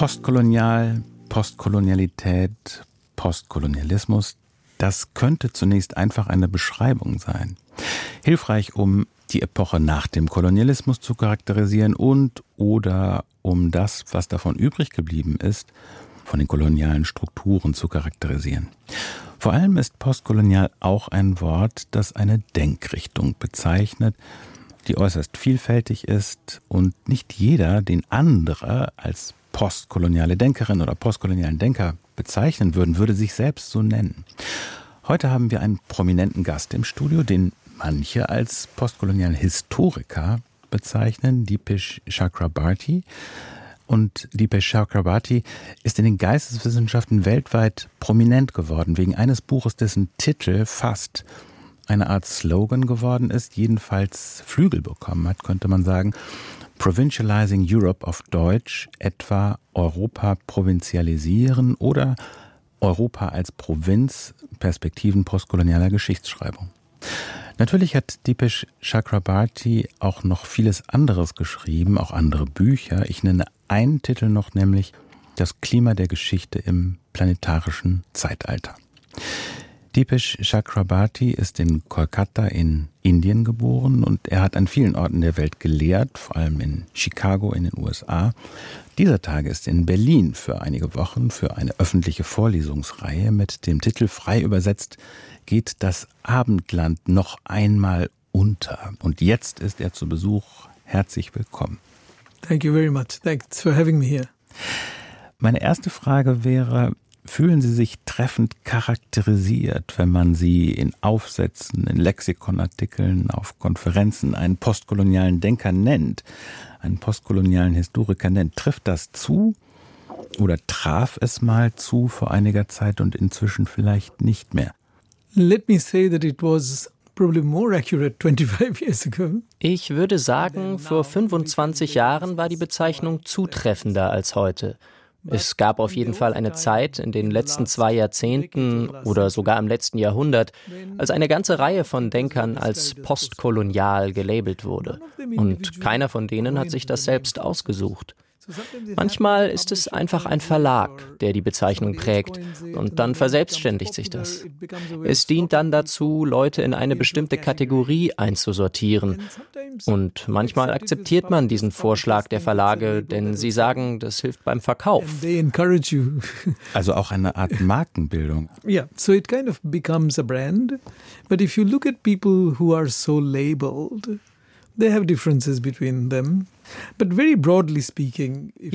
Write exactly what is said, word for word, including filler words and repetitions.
Postkolonial, Postkolonialität, Postkolonialismus, das könnte zunächst einfach eine Beschreibung sein. Hilfreich, um die Epoche nach dem Kolonialismus zu charakterisieren und oder um das, was davon übrig geblieben ist, von den kolonialen Strukturen zu charakterisieren. Vor allem ist postkolonial auch ein Wort, das eine Denkrichtung bezeichnet, die äußerst vielfältig ist und nicht jeder, den andere als postkoloniale Denkerin oder postkolonialen Denker bezeichnen würden, würde sich selbst so nennen. Heute haben wir einen prominenten Gast im Studio, den manche als postkolonialen Historiker bezeichnen, Deepesh Chakrabarty. Und Deepesh Chakrabarty ist in den Geisteswissenschaften weltweit prominent geworden, wegen eines Buches, dessen Titel fast eine Art Slogan geworden ist, jedenfalls Flügel bekommen hat, könnte man sagen. Provincializing Europe auf Deutsch, etwa Europa provinzialisieren oder Europa als Provinz, Perspektiven postkolonialer Geschichtsschreibung. Natürlich hat Deepesh Chakrabarty auch noch vieles anderes geschrieben, auch andere Bücher. Ich nenne einen Titel noch, nämlich Das Klima der Geschichte im planetarischen Zeitalter. Deepesh Chakrabarty ist in Kolkata in Indien geboren und er hat an vielen Orten der Welt gelehrt, vor allem in Chicago in den U S A. Dieser Tage ist in Berlin für einige Wochen für eine öffentliche Vorlesungsreihe mit dem Titel frei übersetzt geht das Abendland noch einmal unter. Und jetzt ist er zu Besuch. Herzlich willkommen. Thank you very much. Thanks for having me here. Meine erste Frage wäre, fühlen Sie sich treffend charakterisiert, wenn man Sie in Aufsätzen, in Lexikonartikeln, auf Konferenzen einen postkolonialen Denker nennt, einen postkolonialen Historiker nennt? Trifft das zu oder traf es mal zu vor einiger Zeit und inzwischen vielleicht nicht mehr? Let me say that it was probably more accurate twenty-five years ago. Ich würde sagen, vor fünfundzwanzig Jahren war die Bezeichnung zutreffender als heute. Es gab auf jeden Fall eine Zeit in den letzten zwei Jahrzehnten oder sogar im letzten Jahrhundert, als eine ganze Reihe von Denkern als postkolonial gelabelt wurde. Und keiner von denen hat sich das selbst ausgesucht. Manchmal ist es einfach ein Verlag, der die Bezeichnung prägt, und dann verselbstständigt sich das. Es dient dann dazu, Leute in eine bestimmte Kategorie einzusortieren. Und manchmal akzeptiert man diesen Vorschlag der Verlage, denn sie sagen, das hilft beim Verkauf. Also auch eine Art Markenbildung. Yeah, so it kind of becomes a brand. But if you look at people who are so labeled, they have differences between them. But very broadly speaking,